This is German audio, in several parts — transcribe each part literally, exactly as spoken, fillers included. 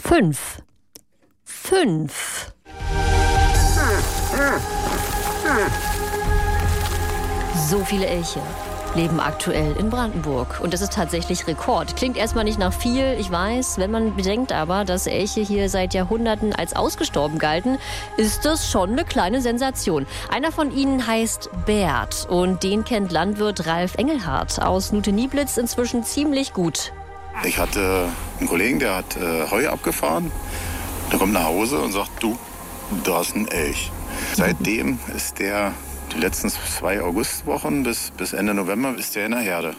Fünf. Fünf. So viele Elche leben aktuell in Brandenburg. Und das ist tatsächlich Rekord. Klingt erstmal nicht nach viel, ich weiß. Wenn man bedenkt aber, dass Elche hier seit Jahrhunderten als ausgestorben galten, ist das schon eine kleine Sensation. Einer von ihnen heißt Bert und den kennt Landwirt Ralf Engelhardt aus Nute-Nieblitz inzwischen ziemlich gut. Ich hatte einen Kollegen, der hat äh, Heu abgefahren. Der kommt nach Hause und sagt, du, da ist ein Elch. Seitdem ist der... Die letzten zwei Augustwochen bis, bis Ende November ist der in der Herde.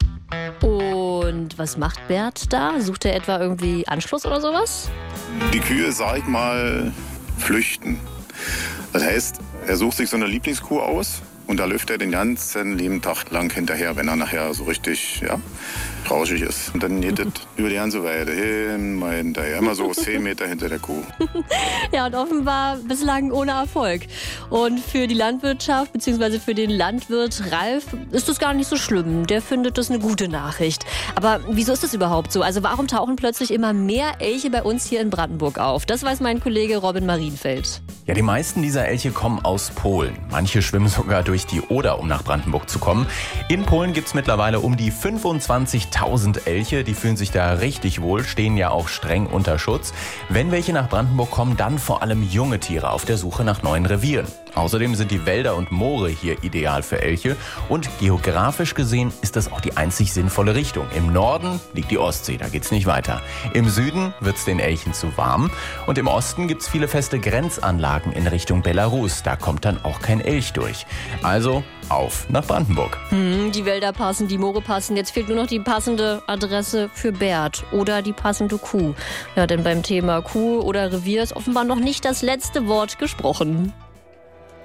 Und was macht Bert da? Sucht er etwa irgendwie Anschluss oder sowas? Die Kühe, sag ich mal, flüchten. Das heißt, er sucht sich so eine Lieblingskuh aus und da läuft er den ganzen lieben Tag lang hinterher, wenn er nachher so richtig, ja, rauschig ist. Und dann geht es über die ganze Weide hin, mal hinterher, immer so zehn Meter hinter der Kuh. Ja, und offenbar bislang ohne Erfolg. Und für die Landwirtschaft bzw. für den Landwirt Ralf ist das gar nicht so schlimm. Der findet das eine gute Nachricht. Aber wieso ist das überhaupt so? Also warum tauchen plötzlich immer mehr Elche bei uns hier in Brandenburg auf? Das weiß mein Kollege Robin Marienfeld. Ja, die meisten dieser Elche kommen aus Polen. Manche schwimmen sogar durch die Oder, um nach Brandenburg zu kommen. In Polen gibt es mittlerweile um die fünfundzwanzigtausend Elche. Die fühlen sich da richtig wohl, stehen ja auch streng unter Schutz. Wenn welche nach Brandenburg kommen, dann vor allem junge Tiere auf der Suche nach neuen Revieren. Außerdem sind die Wälder und Moore hier ideal für Elche. Und geografisch gesehen ist das auch die einzig sinnvolle Richtung. Im Norden liegt die Ostsee, da geht's nicht weiter. Im Süden wird's den Elchen zu warm. Und im Osten gibt's viele feste Grenzanlagen in Richtung Belarus. Da kommt dann auch kein Elch durch. Also auf nach Brandenburg. Hm, die Wälder passen, die Moore passen. Jetzt fehlt nur noch die passende Adresse für Bert oder die passende Kuh. Ja, denn beim Thema Kuh oder Revier ist offenbar noch nicht das letzte Wort gesprochen.